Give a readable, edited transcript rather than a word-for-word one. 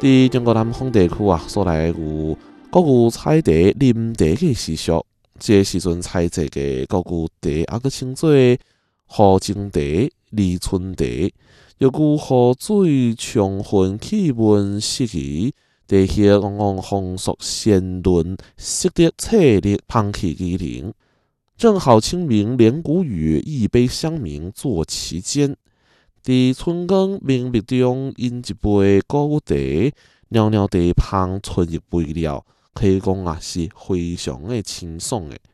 伫中国南方地区所来有国语采茶、啉茶嘅习俗。这个时阵采制嘅国语茶，佮称做胡椒茶、离春茶，又有河水充分气温适宜，地形往往风速鲜润，适得恻力，香气宜人。正好清明连谷雨，一杯香茗坐其间。伫春光明媚中饮一杯古茶，袅袅茶香，春意未了，可以讲是非常的清爽的。